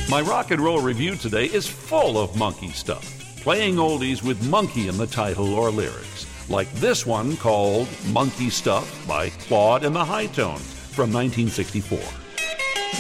My rock and roll review today is full of monkey stuff, playing oldies with monkey in the title or lyrics, like this one called Monkey Stuff by Claude and the High Tones from 1964.